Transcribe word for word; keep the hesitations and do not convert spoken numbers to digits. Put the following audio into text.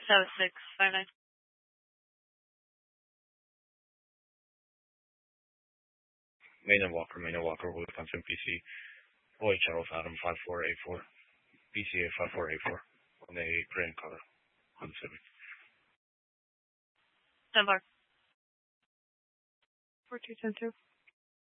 seven six five nine. Maynard Walker, Maynard Walker, Wisconsin, P C. Boy Charles Adam five four eight four. B C A five four eight four. On a green color. On Civic. Ten bar. Four two ten two.